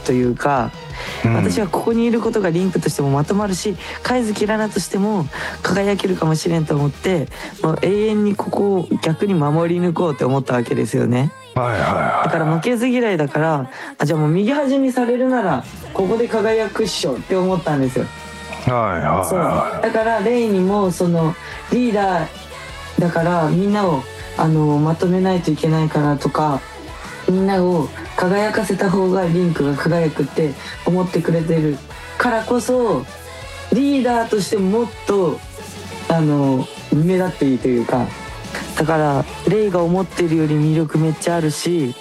というか、私はここにいることがリンクとしてもまとまるし、貝月ラナとしても輝けるかもしれんと思って、もう永遠にここを逆に守り抜こうって思ったわけですよね。だから負けず嫌いだから、じゃあもう右端にされるならここで輝くっしょって思ったんですよ。そうだからレイにもそのリーダーだからみんなをまとめないといけないからとか、みんなを輝かせた方がリンクが輝くって思ってくれてるからこそ、リーダーとしてもっと目立っていいというか、だからレイが思ってるより魅力めっちゃあるし、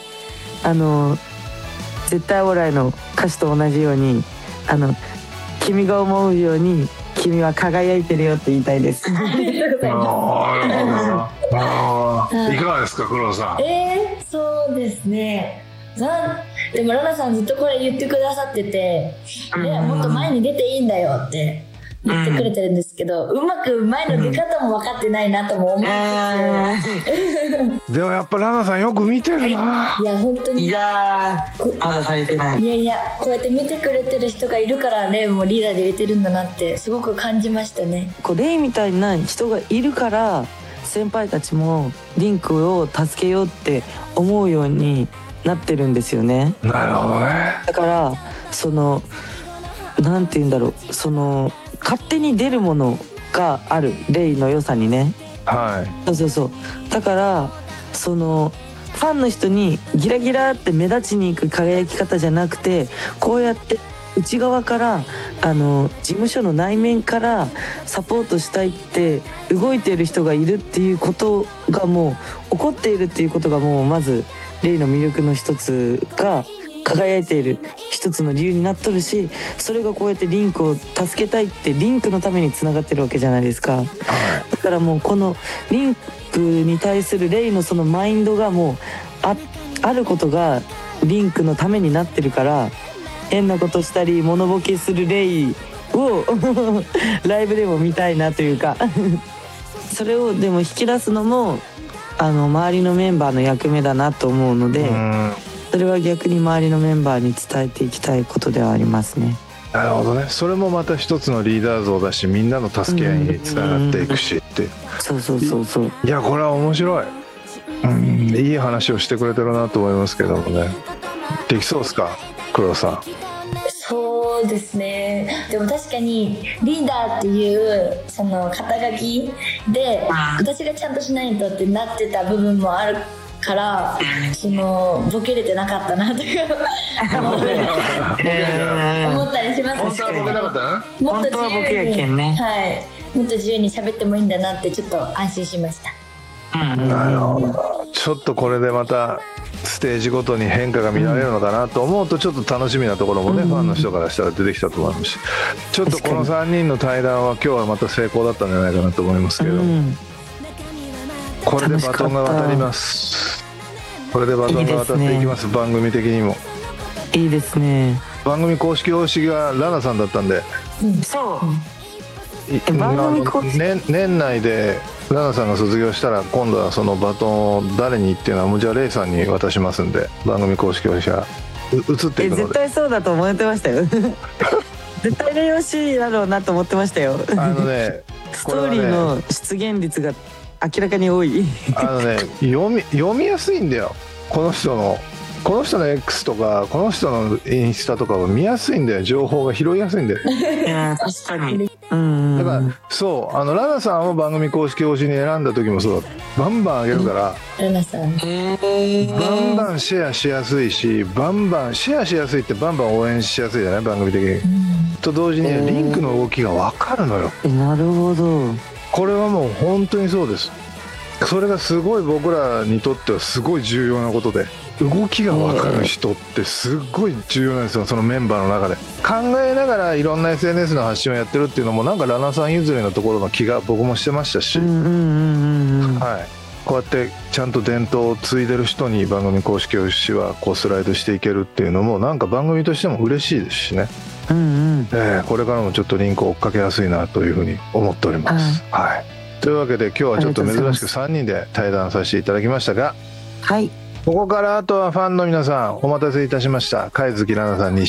絶対オーライの歌詞と同じように君が思うように君は輝いてるよって言いたいです。 いかがですか黒田さん。 そうですね。でもラナさんずっとこれ言ってくださってて、もっと前に出ていいんだよって言ってくれてるんですけど、うまく前の出方も分かってないなとも思うんですよ。 でもやっぱラナさんよく見てるな。いや本当に。 まだされてない。 いやこうやって見てくれてる人がいるからレイもリーダーで入れてるんだなってすごく感じましたね。 レイみたいな人がいるから先輩たちもリンクを助けようって思うようになってるんですよね。 なるほどね。 だからなんて言うんだろう、勝手に出るものがあるレイの良さにね。そうだからファンの人にギラギラって目立ちに行く輝き方じゃなくて、こうやって内側から事務所の内面からサポートしたいって動いている人がいるっていうことがもう起こっているっていうことがもうまずレイの魅力の一つが輝いている一つの理由になっとるし、それがこうやってリンクを助けたいってリンクのためにつながってるわけじゃないですか。だからもうこのリンクに対するレイのそのマインドがもうあることがリンクのためになってるから、変なことしたりモノボケするレイをライブでも見たいなというかそれをでも引き出すのも周りのメンバーの役目だなと思うので、それは逆に周りのメンバーに伝えていきたいことではありますね。 なるほどね。それもまた一つのリーダー像だし、みんなの助け合いにつながっていくしっていう。 そういやこれは面白い。いい話をしてくれてるなと思いますけどもね。できそうですか黒田さん。 そうですね。でも確かにリーダーっていうその肩書きで私がちゃんとしないとってなってた部分もあるからボケれてなかったなとか思ったりします。 本当はボケなかったな。 もっと自由に、 ね、 もっと自由に喋ってもいいんだなってちょっと安心しました。 なるほど。ちょっとこれでまたステージごとに変化が見られるのかなと思うと、ちょっと楽しみなところもね、ファンの人からしたら出てきたと思いますし、ちょっとこの3人の対談は今日はまた成功だったんじゃないかなと思いますけど、これでバトンが渡ります。これでバトンが渡っていきます。番組的にもいいですね。 番組公式方式がラナさんだったんで、年内でラナさんが卒業したら今度はそのバトンを誰にっていうのはもうじゃあレイさんに渡しますんで、番組公式方式が移っていくので。 絶対そうだと思ってましたよ絶対レイ欲しいだろうなと思ってましたよストーリーの出現率が明らかに多い読みやすいんだよ。この人の X とかこの人のインスタとかは見やすいんだよ。情報が拾いやすいんだよ。 いや確かに。だからそうラナさんを番組公式推しに選んだ時もそうだ。バンバンあげるから、 ラナさんバンバンシェアしやすいし、バンバンシェアしやすいってバンバン応援しやすいじゃない、番組的に。と同時にリンクの動きが分かるのよ。 なるほど。 これはもう本当にそうです。それがすごい僕らにとってはすごい重要なことで、動きが分かる人ってすごい重要なんですよ。そのメンバーの中で考えながらいろんな SNS の発信をやってるっていうのもなんかラナさん譲りのところの気が僕もしてましたし、こうやってちゃんと伝統を継いでる人に番組公式推しはこうスライドしていけるっていうのもなんか番組としても嬉しいですしね。これからもちょっとリンクを追っかけやすいなというふうに思っております。というわけで今日はちょっと珍しく3人で対談させていただきましたが、ここからあとはファンの皆さんお待たせいたしました。貝月ラナさんに